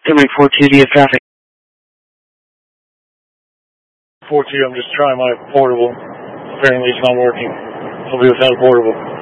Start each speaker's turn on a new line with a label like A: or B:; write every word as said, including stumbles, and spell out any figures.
A: Limerick four two, do you have traffic?
B: four two, I'm just trying my portable. Apparently it's not working. I'll be without a portable.